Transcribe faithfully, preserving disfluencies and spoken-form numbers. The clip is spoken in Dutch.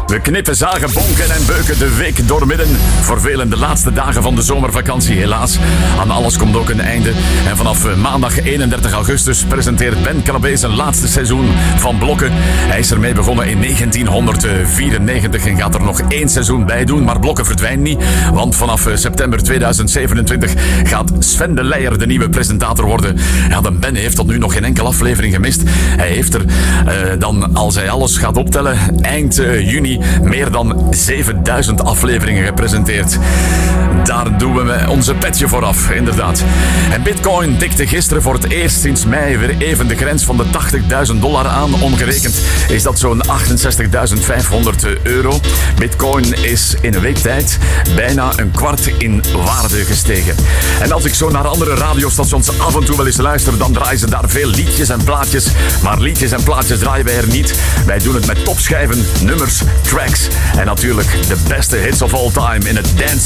We knippen, zagen, bonken en beuken de week doormidden. Voor velen de laatste dagen van de zomervakantie, helaas. Aan alles komt ook een einde. En vanaf maandag eenendertig augustus presenteert Ben Krabbe zijn laatste seizoen van Blokken. Hij is ermee begonnen in negentienhonderdvierennegentig en gaat er nog één seizoen bij doen. Maar Blokken verdwijnt niet, want vanaf september tweeduizend zevenentwintig gaat Sven de Leijer de nieuwe presentator worden. Ja, de Ben heeft tot nu nog geen enkele aflevering gemist. Hij heeft er uh, dan, als hij alles gaat optellen, eind uh, juni meer dan zevenduizend afleveringen gepresenteerd. Daar doen we onze petje voor af, inderdaad. En Bitcoin tikte gisteren voor het eerst sinds mei weer even de grens van de tachtigduizend dollar aan. Omgerekend is dat zo'n achtenzestigduizend vijfhonderd euro. Bitcoin is in een week tijd bijna een kwart in waarde gestegen. En als ik zo naar andere radiostations af en toe wel eens luister, dan draaien ze daar veel liedjes en plaatjes. Maar liedjes en plaatjes draaien wij er niet. Wij doen het met topschijven, nummers, tracks en natuurlijk de beste hits of all time in het dance